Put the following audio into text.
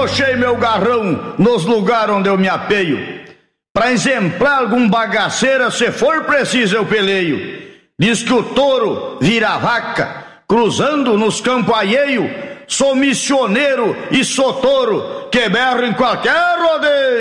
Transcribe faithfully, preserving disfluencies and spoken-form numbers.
arrochei meu garrão nos lugares onde eu me apeio. Pra exemplar algum bagaceira, se for preciso eu peleio. Diz que o touro vira vaca, cruzando nos campos alheio. Sou missioneiro e sou touro, que berro em qualquer rodeio.